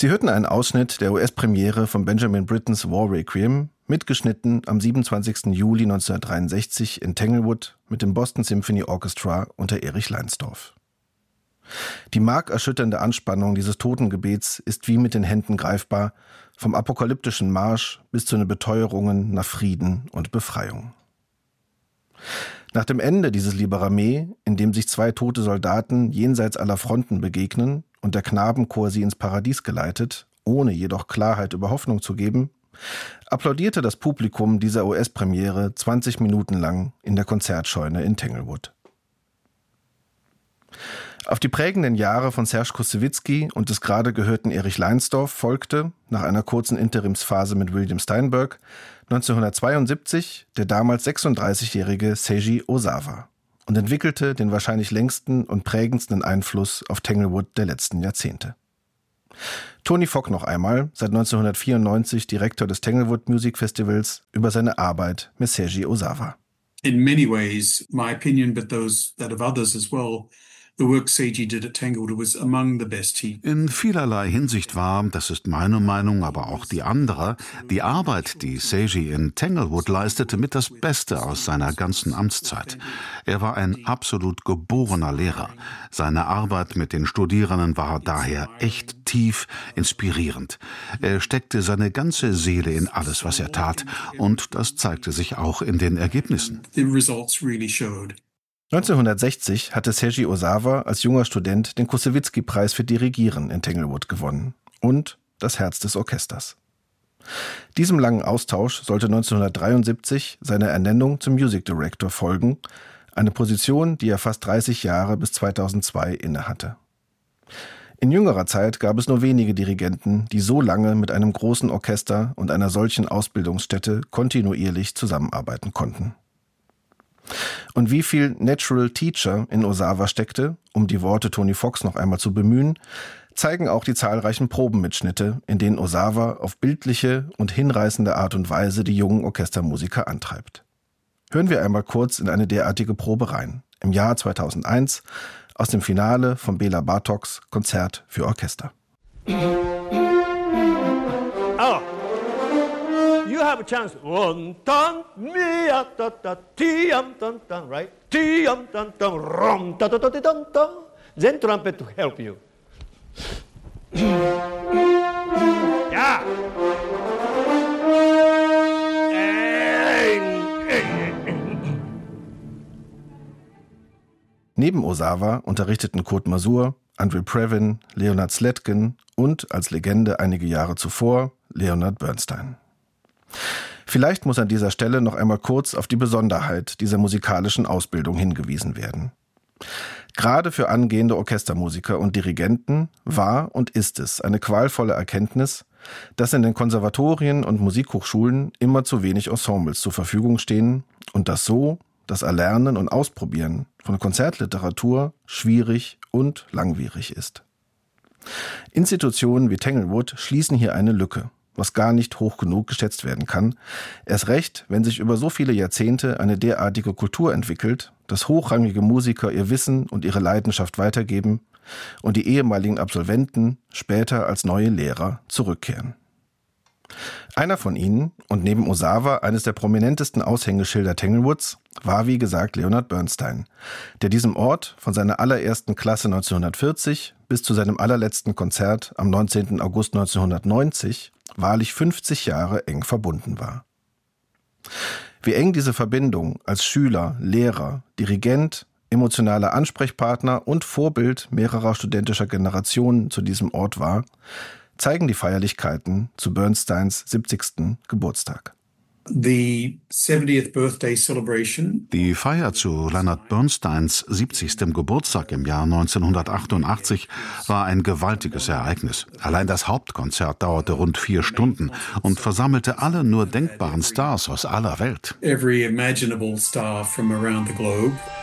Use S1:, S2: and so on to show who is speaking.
S1: Sie hörten einen Ausschnitt der US-Premiere von Benjamin Brittens War Requiem, mitgeschnitten am 27. Juli 1963 in Tanglewood mit dem Boston Symphony Orchestra unter Erich Leinsdorf. Die markerschütternde Anspannung dieses Totengebets ist wie mit den Händen greifbar, vom apokalyptischen Marsch bis zu den Beteuerungen nach Frieden und Befreiung. Nach dem Ende dieses Liberamet, in dem sich zwei tote Soldaten jenseits aller Fronten begegnen und der Knabenchor sie ins Paradies geleitet, ohne jedoch Klarheit über Hoffnung zu geben, applaudierte das Publikum dieser US-Premiere 20 Minuten lang in der Konzertscheune in Tanglewood. Auf die prägenden Jahre von Serge Koussevitzky und des gerade gehörten Erich Leinsdorf folgte, nach einer kurzen Interimsphase mit William Steinberg, 1972 der damals 36-jährige Seiji Ozawa und entwickelte den wahrscheinlich längsten und prägendsten Einfluss auf Tanglewood der letzten Jahrzehnte. Tony Fogg noch einmal, seit 1994 Direktor des Tanglewood Music Festivals, über seine Arbeit mit Seiji Ozawa.
S2: In many ways, my opinion, but that of others as well, the work Seiji did at Tanglewood was among the best he.
S3: In vielerlei Hinsicht war, das ist meine Meinung, aber auch die anderer, die Arbeit, die Seiji in Tanglewood leistete, mit das Beste aus seiner ganzen Amtszeit. Er war ein absolut geborener Lehrer. Seine Arbeit mit den Studierenden war daher echt tief, inspirierend. Er steckte seine ganze Seele in alles, was er tat, und das zeigte sich auch in den Ergebnissen.
S2: The results really showed.
S1: 1960 hatte Seiji Ozawa als junger Student den Koussevitzky-Preis für Dirigieren in Tanglewood gewonnen und das Herz des Orchesters. Diesem langen Austausch sollte 1973 seine Ernennung zum Music Director folgen, eine Position, die er fast 30 Jahre bis 2002 innehatte. In jüngerer Zeit gab es nur wenige Dirigenten, die so lange mit einem großen Orchester und einer solchen Ausbildungsstätte kontinuierlich zusammenarbeiten konnten. Und wie viel Natural Teacher in Ozawa steckte, um die Worte Tony Foggs noch einmal zu bemühen, zeigen auch die zahlreichen Probenmitschnitte, in denen Ozawa auf bildliche und hinreißende Art und Weise die jungen Orchestermusiker antreibt. Hören wir einmal kurz in eine derartige Probe rein, im Jahr 2001, aus dem Finale von Bela Bartoks Konzert für Orchester.
S4: Oh. You have a chance. One tan mia ta ta tiam tan tan, right? Tiam tan tan rom ta ta ta tan tan. Then trumpet to help you. Yeah.
S1: Neben Ozawa unterrichteten Kurt Masur, Andre Previn, Leonard Slatkin und als Legende einige Jahre zuvor Leonard Bernstein. Vielleicht muss an dieser Stelle noch einmal kurz auf die Besonderheit dieser musikalischen Ausbildung hingewiesen werden. Gerade für angehende Orchestermusiker und Dirigenten war und ist es eine qualvolle Erkenntnis, dass in den Konservatorien und Musikhochschulen immer zu wenig Ensembles zur Verfügung stehen und dass so das Erlernen und Ausprobieren von Konzertliteratur schwierig und langwierig ist. Institutionen wie Tanglewood schließen hier eine Lücke, was gar nicht hoch genug geschätzt werden kann. Erst recht, wenn sich über so viele Jahrzehnte eine derartige Kultur entwickelt, dass hochrangige Musiker ihr Wissen und ihre Leidenschaft weitergeben und die ehemaligen Absolventen später als neue Lehrer zurückkehren. Einer von ihnen und neben Ozawa eines der prominentesten Aushängeschilder Tanglewoods war wie gesagt Leonard Bernstein, der diesem Ort von seiner allerersten Klasse 1940 bis zu seinem allerletzten Konzert am 19. August 1990 wahrlich 50 Jahre eng verbunden war. Wie eng diese Verbindung als Schüler, Lehrer, Dirigent, emotionaler Ansprechpartner und Vorbild mehrerer studentischer Generationen zu diesem Ort war, zeigen die Feierlichkeiten zu Bernsteins 70. Geburtstag.
S2: The 70th birthday celebration.
S3: Die Feier zu Leonard Bernsteins 70. Geburtstag im Jahr 1988 war ein gewaltiges Ereignis. Allein das Hauptkonzert dauerte rund 4 Stunden und versammelte alle nur denkbaren Stars aus aller Welt.
S2: Every imaginable star from around the globe.